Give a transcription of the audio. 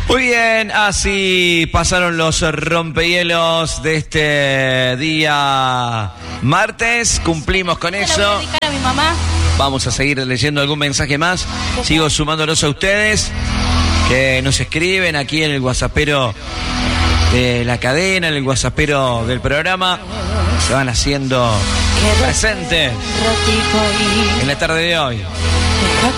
Muy bien, así pasaron los rompehielos de este día martes. Cumplimos con eso. Voy a dedicar a mi mamá. Vamos a seguir leyendo algún mensaje más. Sigo sumándolos a ustedes que nos escriben aquí en el WhatsAppero de la cadena, en el WhatsAppero del programa. Se van haciendo presentes en la tarde de hoy.